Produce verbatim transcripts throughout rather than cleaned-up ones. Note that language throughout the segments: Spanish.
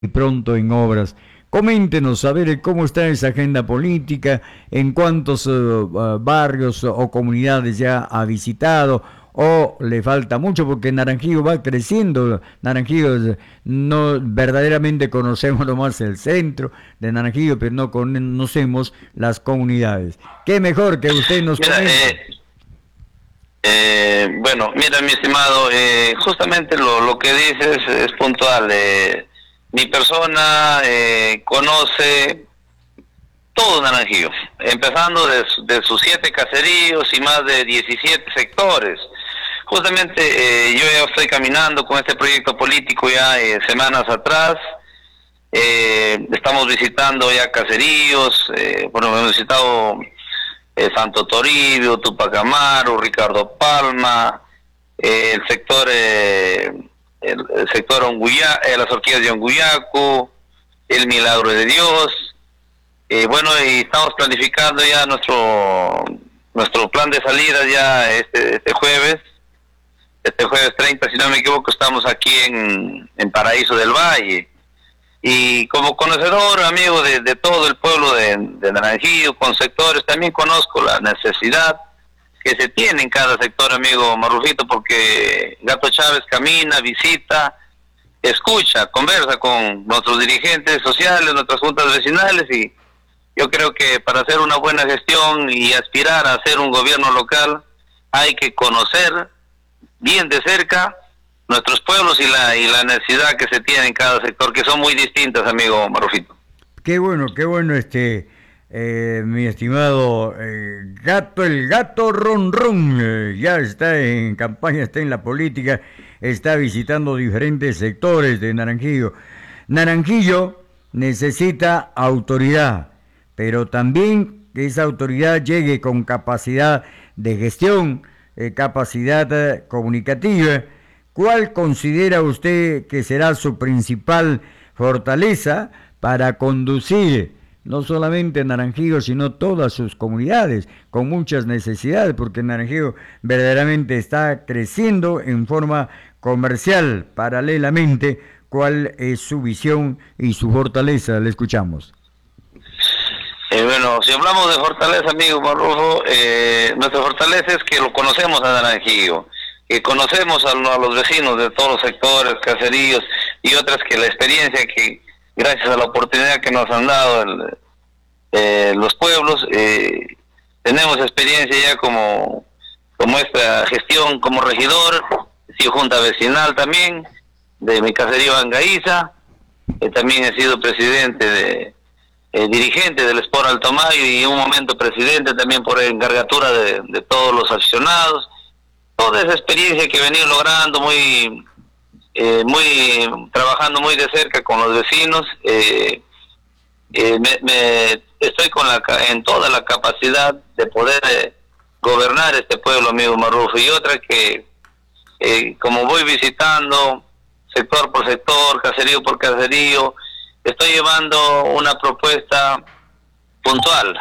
y pronto en obras. Coméntenos a ver cómo está esa agenda política, en cuántos uh, uh, barrios o comunidades ya ha visitado, o le falta mucho porque Naranjillo va creciendo. Naranjillo no verdaderamente conocemos nomás el centro de Naranjillo, pero no conocemos las comunidades. Qué mejor que usted nos Mira, comente. eh, eh, bueno, mira, mi estimado, eh, justamente lo, lo que dices es puntual. Eh, mi persona eh, conoce todo Naranjillo, empezando de, su- de sus siete caseríos y más de diecisiete sectores. Justamente eh, yo ya estoy caminando con este proyecto político ya eh, semanas atrás. Eh, estamos visitando ya caseríos, eh, bueno, hemos visitado eh, Santo Toribio, Tupac Amaru, Ricardo Palma, eh, el sector eh, el, el sector Onguya, eh, las orquídeas de Onguyacu, el Milagro de Dios. Eh, bueno, y estamos planificando ya nuestro nuestro plan de salida ya este, este jueves, este jueves treinta, si no me equivoco, estamos aquí en, en Paraíso del Valle. Y como conocedor, amigo de, de todo el pueblo de, de Naranjillo, con sectores, también conozco la necesidad que se tiene en cada sector, amigo Marrufito, porque Gato Chávez camina, visita, escucha, conversa con nuestros dirigentes sociales, nuestras juntas vecinales, y yo creo que para hacer una buena gestión y aspirar a ser un gobierno local hay que conocer bien de cerca nuestros pueblos y la y la necesidad que se tiene en cada sector, que son muy distintas, amigo Marufito. Qué bueno, qué bueno este, eh, mi estimado eh, gato, el gato ron ron, eh, ya está en campaña, está en la política, está visitando diferentes sectores de Naranjillo. Naranjillo necesita autoridad, pero también que esa autoridad llegue con capacidad de gestión, eh, capacidad eh, comunicativa. ¿Cuál considera usted que será su principal fortaleza para conducir no solamente Naranjillo, sino todas sus comunidades con muchas necesidades? Porque Naranjillo verdaderamente está creciendo en forma comercial paralelamente. ¿Cuál es su visión y su fortaleza? Le escuchamos. Eh, bueno, si hablamos de fortaleza, amigo Marrufo, eh, nuestra fortaleza es que lo conocemos a Naranjillo, que conocemos a, a los vecinos de todos los sectores, caseríos y otras, que la experiencia que, gracias a la oportunidad que nos han dado el, eh, los pueblos, eh, tenemos experiencia ya como, como esta gestión como regidor, he sido junta vecinal también, de mi caserío Angaíza, eh, también he sido presidente de eh, dirigente del Sport Alto Mayo y en un momento presidente también por encargatura de, de todos los aficionados. Toda esa experiencia que he venido logrando, muy, eh, muy trabajando muy de cerca con los vecinos, eh, eh, me, me estoy con la en toda la capacidad de poder eh, gobernar este pueblo, amigo Marrufo. Y otra que, eh, como voy visitando sector por sector, caserío por caserío, estoy llevando una propuesta puntual,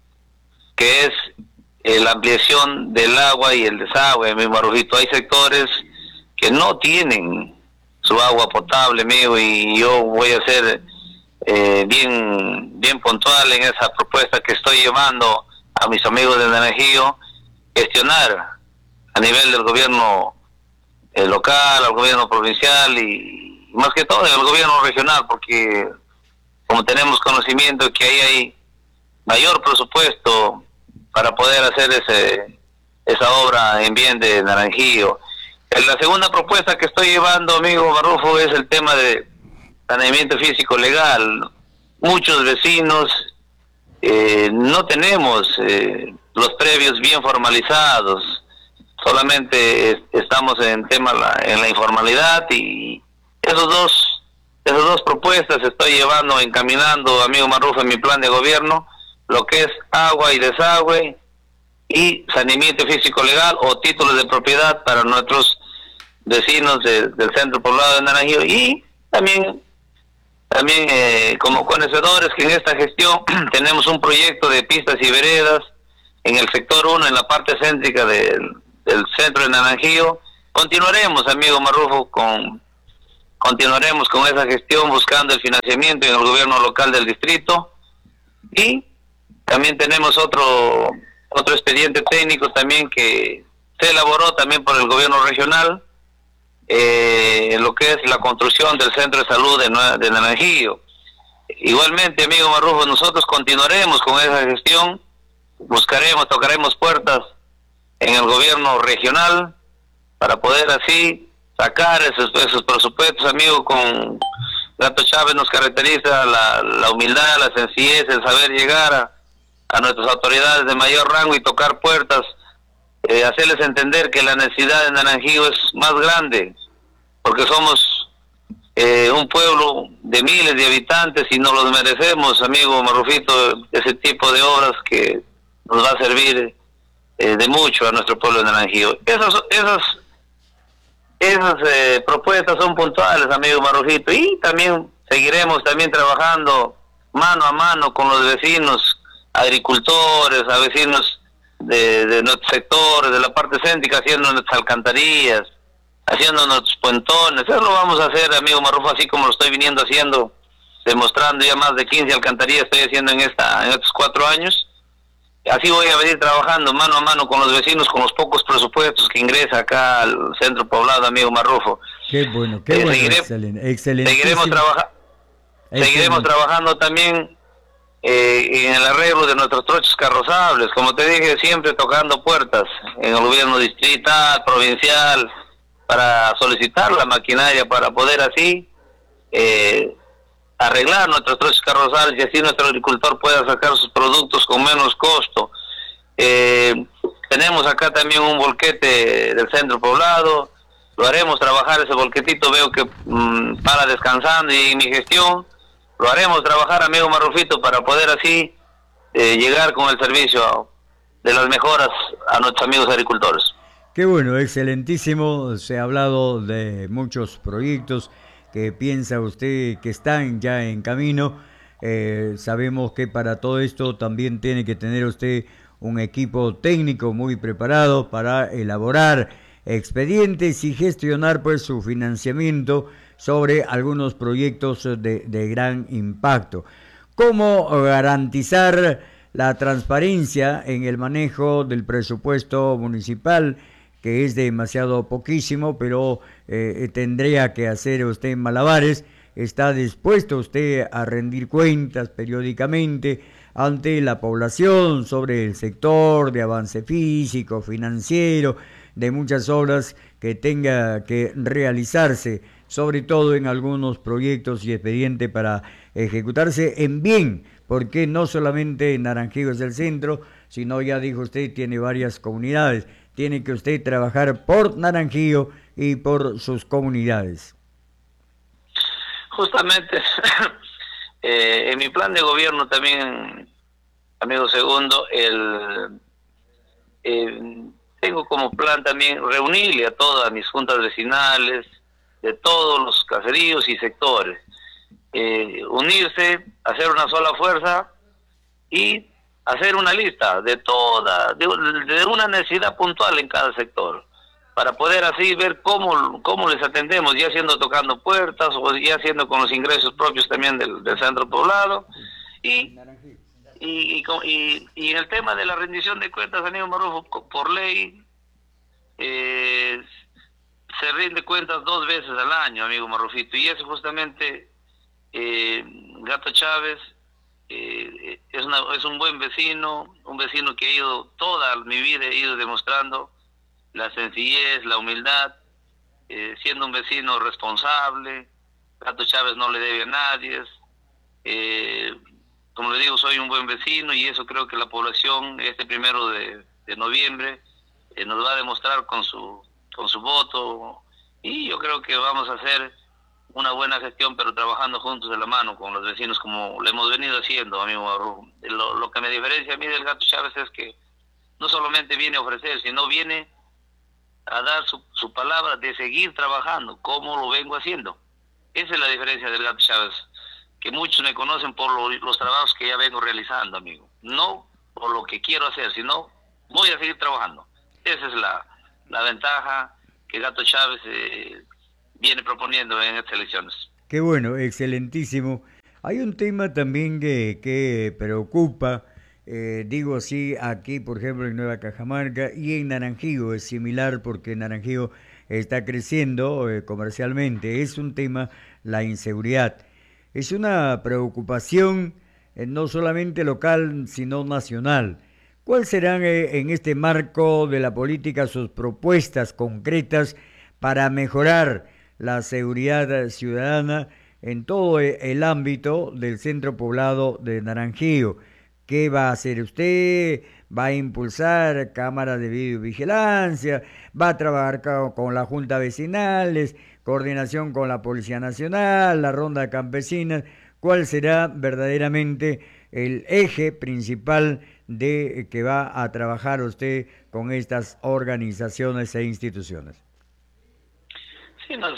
que es eh, la ampliación del agua y el desagüe, mi Marujito. Hay sectores que no tienen su agua potable, amigo, y yo voy a ser eh, bien bien puntual en esa propuesta que estoy llevando a mis amigos de Naranjillo, gestionar a nivel del gobierno eh, local, al gobierno provincial y más que todo el gobierno regional, porque como tenemos conocimiento que ahí hay mayor presupuesto para poder hacer ese esa obra en bien de Naranjillo. Eh, La segunda propuesta que estoy llevando, amigo Barrufo, es el tema de saneamiento físico legal. Muchos vecinos eh, no tenemos eh, los previos bien formalizados, solamente es- estamos en tema la, en la informalidad, y esos dos esas dos propuestas estoy llevando, encaminando, amigo Marrufo, en mi plan de gobierno, lo que es agua y desagüe y saneamiento físico legal o títulos de propiedad para nuestros vecinos de- del centro poblado de Naranjillo, y también también eh, como conocedores que en esta gestión tenemos un proyecto de pistas y veredas en el sector uno, en la parte céntrica del, del centro de Naranjillo. Continuaremos, amigo Marrufo, con continuaremos con esa gestión buscando el financiamiento en el gobierno local del distrito, y también tenemos otro otro expediente técnico también que se elaboró también por el gobierno regional, eh, lo que es la construcción del centro de salud de, de Naranjillo. Igualmente, amigo Marrufo, nosotros continuaremos con esa gestión, buscaremos, tocaremos puertas en el gobierno regional para poder así sacar esos, esos presupuestos, amigo. Con Gato Chávez nos caracteriza la, la humildad, la sencillez, el saber llegar a, a nuestras autoridades de mayor rango y tocar puertas, eh, hacerles entender que la necesidad de Naranjillo es más grande, porque somos eh, un pueblo de miles de habitantes y nos los merecemos, amigo Marrufito, ese tipo de obras que nos va a servir eh, de mucho a nuestro pueblo de Naranjillo. Esas, esas, esas eh, propuestas son puntuales, amigo Marrufito, y también seguiremos también trabajando mano a mano con los vecinos, agricultores, a vecinos de, de nuestros sectores, de la parte céntrica, haciendo nuestras alcantarillas, haciendo nuestros puentones. Eso lo vamos a hacer, amigo Marrufo, así como lo estoy viniendo haciendo, demostrando ya más de quince alcantarillas estoy haciendo en esta en estos cuatro años. Así voy a venir trabajando mano a mano con los vecinos, con los pocos presupuestos que ingresa acá al centro poblado, amigo Marrufo. Qué bueno, qué eh, bueno, seguiré, excelente, excelente. Seguiremos, trabaja, seguiremos trabajando también eh, en el arreglo de nuestros troches carrozables, como te dije, siempre tocando puertas en el gobierno distrital, provincial, para solicitar la maquinaria para poder así eh, arreglar nuestros troches carrozables y así nuestro agricultor pueda sacar sus productos con menos costo. Eh, tenemos acá también un volquete del centro poblado, lo haremos trabajar ese volquetito, veo que mmm, para descansando, y en mi gestión lo haremos trabajar, amigo Marrufito, para poder así eh, llegar con el servicio de las mejoras a nuestros amigos agricultores. Qué bueno, excelentísimo. Se ha hablado de muchos proyectos que piensa usted que están ya en camino. Eh, sabemos que para todo esto también tiene que tener usted un equipo técnico muy preparado para elaborar expedientes y gestionar pues su financiamiento sobre algunos proyectos de, de gran impacto. ¿Cómo garantizar la transparencia en el manejo del presupuesto municipal, que es demasiado poquísimo, pero eh, tendría que hacer usted malabares? ¿Está dispuesto usted a rendir cuentas periódicamente ante la población sobre el sector de avance físico, financiero, de muchas obras que tenga que realizarse, sobre todo en algunos proyectos y expedientes para ejecutarse en bien? Porque no solamente Naranjillo es el centro, sino, ya dijo usted, tiene varias comunidades. Tiene que usted trabajar por Naranjillo y por sus comunidades. Justamente, eh, en mi plan de gobierno también, amigo Segundo, el, eh, tengo como plan también reunirle a todas mis juntas vecinales, de todos los caseríos y sectores, eh, unirse, hacer una sola fuerza y hacer una lista de toda, de, de una necesidad puntual en cada sector, para poder así ver cómo, cómo les atendemos, ya siendo tocando puertas o ya siendo con los ingresos propios también del, del centro poblado. Y, y, y, y, y en el tema de la rendición de cuentas, amigo Marrufo, por ley eh, se rinde cuentas dos veces al año, amigo Marrufito, y eso justamente eh, Gato Chávez eh, es, una, es un buen vecino, un vecino que ha ido toda mi vida, he ido demostrando la sencillez, la humildad, eh, siendo un vecino responsable. Gato Chávez no le debe a nadie, eh, como le digo, soy un buen vecino, y eso creo que la población este primero de, de noviembre eh, nos va a demostrar con su con su voto, y yo creo que vamos a hacer una buena gestión, pero trabajando juntos de la mano con los vecinos, como lo hemos venido haciendo, amigo Marrufo. Lo, lo que me diferencia a mí del Gato Chávez es que no solamente viene a ofrecer, sino viene a dar su, su palabra de seguir trabajando, como lo vengo haciendo. Esa es la diferencia del Gato Chávez, que muchos me conocen por lo, los trabajos que ya vengo realizando, amigo. No por lo que quiero hacer, sino voy a seguir trabajando. Esa es la, la ventaja que Gato Chávez eh, viene proponiendo en estas elecciones. Qué bueno, excelentísimo. Hay un tema también que, que preocupa, eh, digo así, aquí por ejemplo en Nueva Cajamarca y en Naranjito es similar porque Naranjito está creciendo eh, comercialmente. Es un tema, la inseguridad. Es una preocupación eh, no solamente local, sino nacional. ¿Cuáles serán eh, en este marco de la política sus propuestas concretas para mejorar la seguridad ciudadana en todo el ámbito del centro poblado de Naranjito? ¿Qué va a hacer usted? ¿Va a impulsar cámaras de videovigilancia? ¿Va a trabajar con la Junta Vecinales? ¿Coordinación con la Policía Nacional? ¿La Ronda Campesina? ¿Cuál será verdaderamente el eje principal de que va a trabajar usted con estas organizaciones e instituciones? Sí, nos,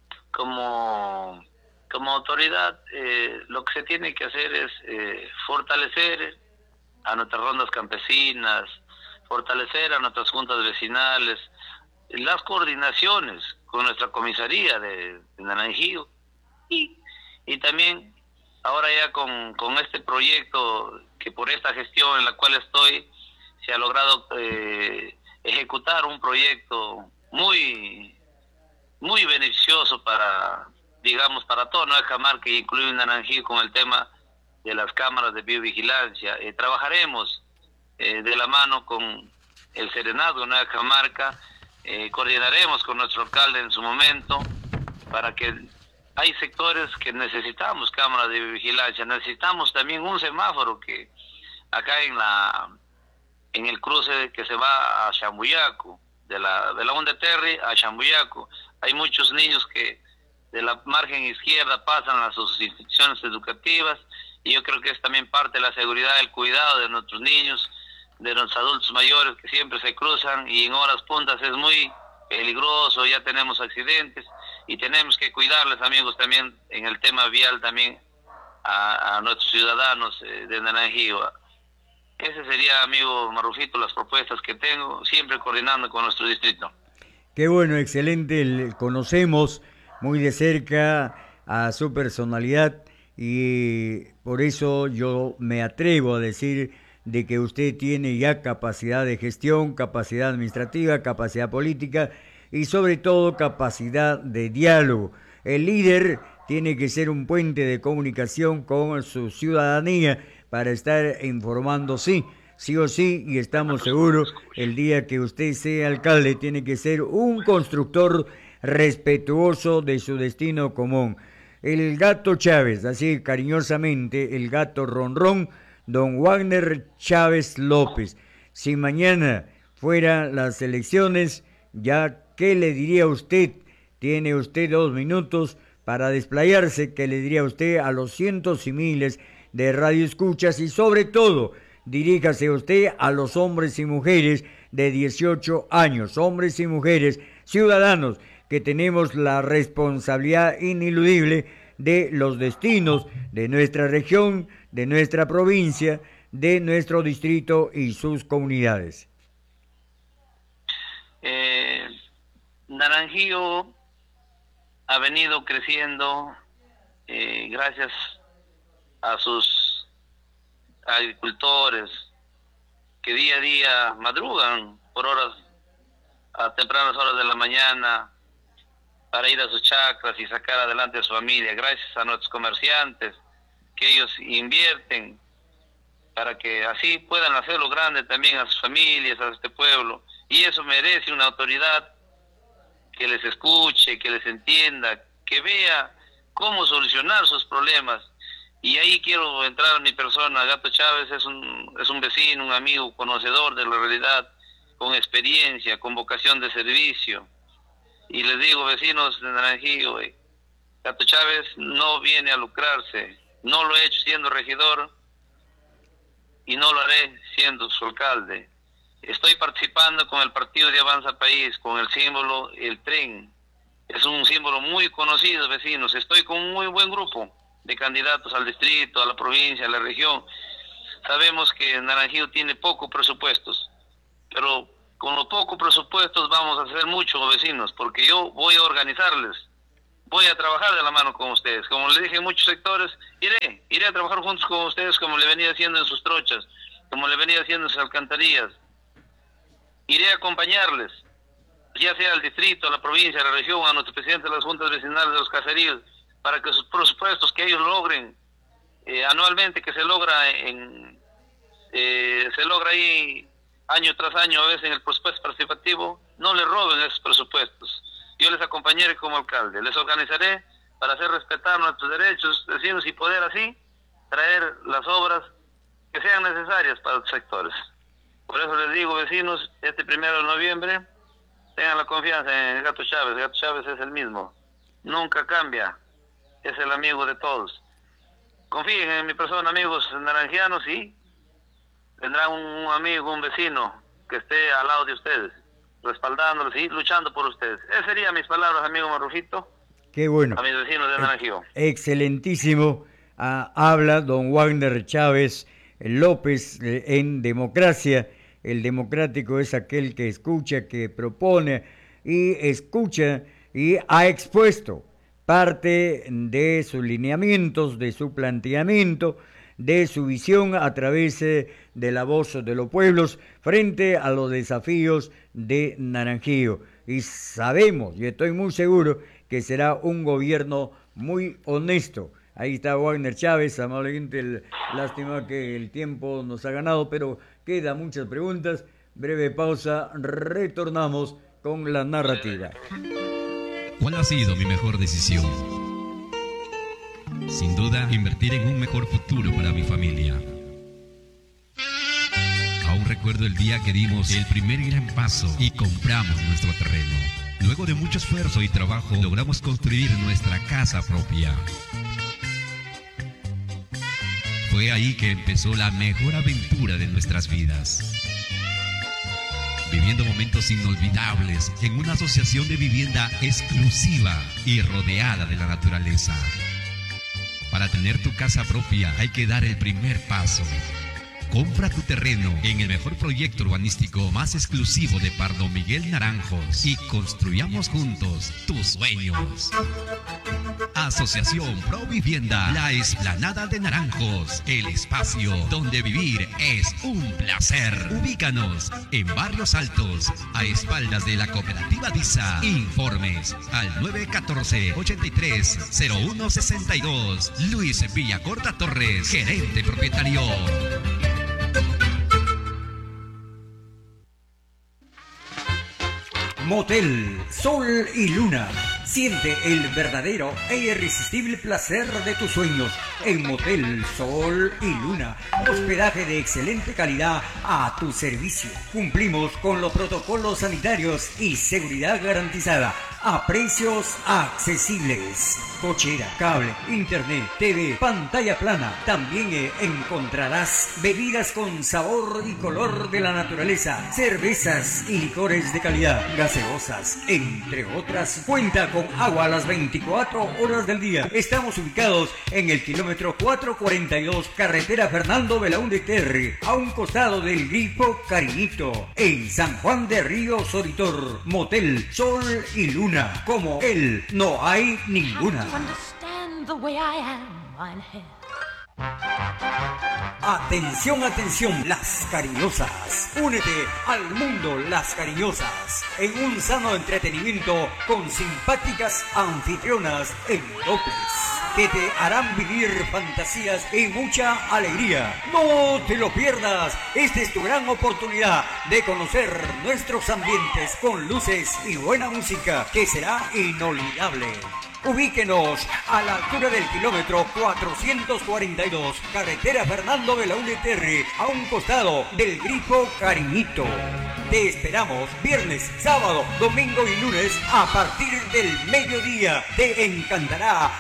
como, como autoridad, eh, lo que se tiene que hacer es eh, fortalecer a nuestras rondas campesinas, fortalecer a nuestras juntas vecinales, las coordinaciones con nuestra comisaría de, de Naranjito y, y también ahora ya con, con este proyecto que por esta gestión en la cual estoy se ha logrado eh, ejecutar un proyecto muy muy beneficioso para, digamos, para toda Nueva Cajamarca, incluido Naranjito, con el tema de las cámaras de biovigilancia. Eh, trabajaremos eh, de la mano con el Serenazgo de Nueva Cajamarca, eh, coordinaremos con nuestro alcalde en su momento, para que hay sectores que necesitamos cámaras de biovigilancia, necesitamos también un semáforo que acá en la en el cruce que se va a Chambuyaco, de la de la Undeterri a Chambuyaco, hay muchos niños que de la margen izquierda pasan a sus instituciones educativas y yo creo que es también parte de la seguridad, el cuidado de nuestros niños, de los adultos mayores que siempre se cruzan y en horas puntas es muy peligroso, ya tenemos accidentes y tenemos que cuidarles, amigos, también en el tema vial también a, a nuestros ciudadanos eh, de Naranjito. Ese sería, amigo Marrufito, las propuestas que tengo, siempre coordinando con nuestro distrito. Qué bueno, excelente. El, conocemos muy de cerca a su personalidad y por eso yo me atrevo a decir de que usted tiene ya capacidad de gestión, capacidad administrativa, capacidad política y sobre todo capacidad de diálogo. El líder tiene que ser un puente de comunicación con su ciudadanía para estar informando, sí, sí o sí, y estamos seguros, el día que usted sea alcalde tiene que ser un constructor respetuoso de su destino común. El gato Chávez, así cariñosamente, el gato Ronrón, don Wagner Chávez López. Si mañana fueran las elecciones, ya, ¿qué le diría usted? Tiene usted dos minutos para desplayarse, ¿qué le diría usted a los cientos y miles de radioescuchas? Y sobre todo, diríjase usted a los hombres y mujeres de dieciocho años, hombres y mujeres, ciudadanos, que tenemos la responsabilidad ineludible de los destinos de nuestra región, de nuestra provincia, de nuestro distrito y sus comunidades. Eh, Naranjito ha venido creciendo eh, gracias a sus agricultores que día a día madrugan por horas, a tempranas horas de la mañana, para ir a sus chacras y sacar adelante a su familia, gracias a nuestros comerciantes, que ellos invierten para que así puedan hacerlo grande también a sus familias, a este pueblo, y eso merece una autoridad que les escuche, que les entienda, que vea cómo solucionar sus problemas. Y ahí quiero entrar a mi persona. Gato Chávez es un, es un vecino, un amigo, conocedor de la realidad, con experiencia, con vocación de servicio. Y les digo, vecinos de Naranjito, eh, Gato Chávez no viene a lucrarse, no lo he hecho siendo regidor y no lo haré siendo su alcalde. Estoy participando con el Partido de Avanza País, con el símbolo El Tren. Es un símbolo muy conocido, vecinos. Estoy con un muy buen grupo de candidatos al distrito, a la provincia, a la región. Sabemos que Naranjito tiene pocos presupuestos, pero con los pocos presupuestos vamos a hacer mucho, vecinos, porque yo voy a organizarles voy a trabajar de la mano con ustedes. Como le dije en muchos sectores, iré, iré a trabajar juntos con ustedes como le venía haciendo en sus trochas, como le venía haciendo en sus alcantarillas. Iré a acompañarles, ya sea al distrito, a la provincia, a la región, a nuestro presidente de las juntas vecinales de los caseríos, para que sus presupuestos que ellos logren eh, anualmente, que se logra en eh, se logra ahí año tras año, a veces en el presupuesto participativo, no le roben esos presupuestos. Yo les acompañaré como alcalde, les organizaré para hacer respetar nuestros derechos vecinos y poder así traer las obras que sean necesarias para los sectores. Por eso les digo, vecinos, este primero de noviembre, tengan la confianza en el Gato Chávez. El Gato Chávez es el mismo, nunca cambia, es el amigo de todos. Confíen en mi persona, amigos naranjianos, y tendrán un amigo, un vecino que esté al lado de ustedes, respaldándolos y luchando por ustedes. Esas serían mis palabras, amigo Marrufito. Qué bueno. A mis vecinos de Naranjío. Excelentísimo. Ah, habla don Wagner Chávez López eh, en democracia. El democrático es aquel que escucha, que propone y escucha y ha expuesto parte de sus lineamientos, de su planteamiento, de su visión a través eh, de la voz de los pueblos frente a los desafíos de Naranjío. Y sabemos, y estoy muy seguro, que será un gobierno muy honesto. Ahí está Wagner Chávez, amable gente, el, lástima que el tiempo nos ha ganado, pero quedan muchas preguntas. Breve pausa, retornamos con la narrativa. ¿Cuál ha sido mi mejor decisión? Sin duda, invertir en un mejor futuro para mi familia. Aún recuerdo el día que dimos el primer gran paso y compramos nuestro terreno. Luego de mucho esfuerzo y trabajo, logramos construir nuestra casa propia. Fue ahí que empezó la mejor aventura de nuestras vidas. Viviendo momentos inolvidables en una asociación de vivienda exclusiva y rodeada de la naturaleza. Para tener tu casa propia hay que dar el primer paso. Compra tu terreno en el mejor proyecto urbanístico más exclusivo de Pardo Miguel Naranjos y construyamos juntos tus sueños. Asociación Pro Vivienda, la Explanada de Naranjos, el espacio donde vivir es un placer. Ubícanos en Barrios Altos, a espaldas de la Cooperativa DISA. Informes al nueve uno cuatro, ochenta y tres, cero uno sesenta y dos. Luis Villacorta Torres, gerente propietario. Motel Sol y Luna. Siente el verdadero e irresistible placer de tus sueños en Motel Sol y Luna. Hospedaje de excelente calidad a tu servicio. Cumplimos con los protocolos sanitarios y seguridad garantizada a precios accesibles. Cochera, cable, internet, T V, pantalla plana. También eh, encontrarás bebidas con sabor y color de la naturaleza, cervezas y licores de calidad, gaseosas, entre otras. Cuenta con agua a las veinticuatro horas del día. Estamos ubicados en el kilómetro cuatrocientos cuarenta y dos, carretera Fernando Belaúnde Terry, a un costado del Grifo Cariñito, en San Juan de Río Soritor. Motel Sol y Luna. Como él, no hay ninguna. Atención, atención, Las Cariñosas. Únete al mundo Las Cariñosas en un sano entretenimiento con simpáticas anfitrionas en López, que te harán vivir fantasías y mucha alegría. No te lo pierdas. Esta es tu gran oportunidad de conocer nuestros ambientes con luces y buena música que será inolvidable. Ubíquenos a la altura del kilómetro cuatrocientos cuarenta y dos, carretera Fernando Belaúnde Terry, a un costado del Grifo Cariñito. Te esperamos viernes, sábado, domingo y lunes a partir del mediodía. Te encantará.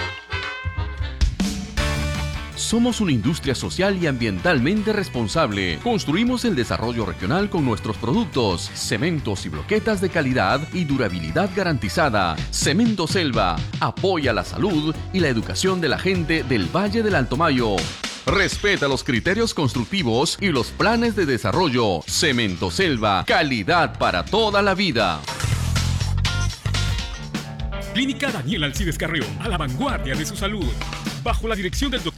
Somos una industria social y ambientalmente responsable. Construimos el desarrollo regional con nuestros productos, cementos y bloquetas de calidad y durabilidad garantizada. Cemento Selva apoya la salud y la educación de la gente del Valle del Alto Mayo. Respeta los criterios constructivos y los planes de desarrollo. Cemento Selva, calidad para toda la vida. Clínica Daniel Alcides Carrión, a la vanguardia de su salud. Bajo la dirección del doctor